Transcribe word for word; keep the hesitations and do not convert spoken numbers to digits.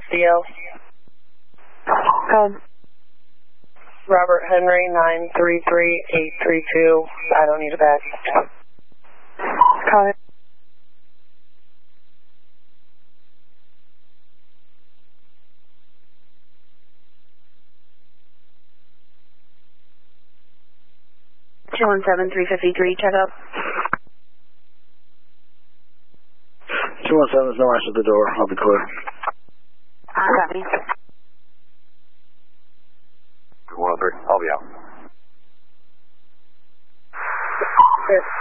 Theo. Code. Robert Henry, nine three three eight three two. I don't need a badge. Code. two one seven three five three, check up. two one seven, there's no answer at the door. I'll be clear. Copy. two one three, I'll be out. Yes.